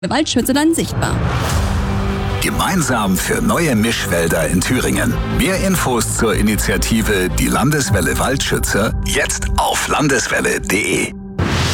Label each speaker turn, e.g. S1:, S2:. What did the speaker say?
S1: Waldschütze dann sichtbar.
S2: Gemeinsam für neue Mischwälder in Thüringen. Mehr Infos zur Initiative Die Landeswelle Waldschützer jetzt auf landeswelle.de.